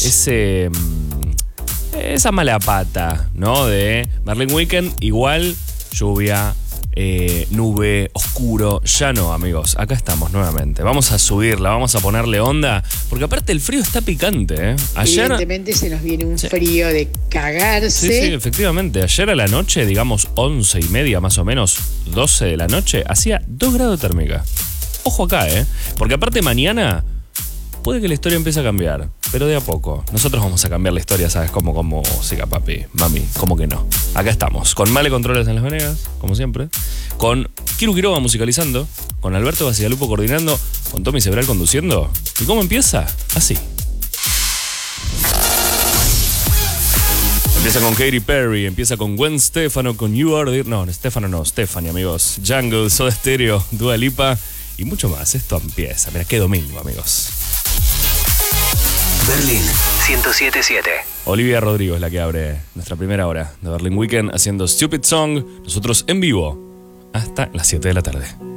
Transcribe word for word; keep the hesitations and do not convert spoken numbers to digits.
ese, esa mala pata, ¿no? De Berlin Weekend, igual lluvia, eh, nube, oscuro. Ya no, amigos, acá estamos nuevamente. Vamos a subirla, vamos a ponerle onda, porque aparte el frío está picante, ¿eh? Ayer, evidentemente se nos viene un sí. frío de cagarse. Sí, sí, efectivamente. Ayer a la noche, digamos once y media más o menos, doce de la noche, hacía dos grados térmica. Ojo acá, ¿eh? Porque aparte mañana puede que la historia empiece a cambiar, pero de a poco. Nosotros vamos a cambiar la historia, ¿sabes? Como con música, papi, mami, ¿cómo que no? Acá estamos, con Male Controles en Las Venegas, como siempre, con Kiru Quiroga musicalizando, con Alberto Basigalupo coordinando, con Tommy Sebral conduciendo. ¿Y cómo empieza? Así. Empieza con Katy Perry, empieza con Gwen Stefano, con You Are The... No, Stefano no, Stephanie, amigos. Jungle, Soda Stereo, Dua Lipa y mucho más. Esto empieza. Mira, qué domingo, amigos. Berlín ciento siete punto siete. Olivia Rodrigo es la que abre nuestra primera hora de Berlin Weekend haciendo Stupid Song. Nosotros en vivo hasta las siete de la tarde.